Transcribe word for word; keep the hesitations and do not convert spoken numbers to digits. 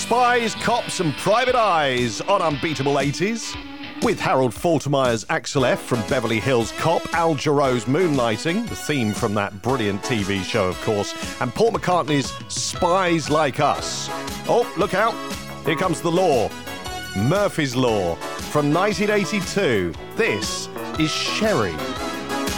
Spies, Cops and Private Eyes on Unbeatable eighties. With Harold Faltermeyer's Axel F from Beverly Hills Cop, Al Jarreau's Moonlighting, the theme from that brilliant T V show, of course, and Paul McCartney's Spies Like Us. Oh, look out. Here comes the law. Murphy's Law from nineteen eighty-two. This is Sherry.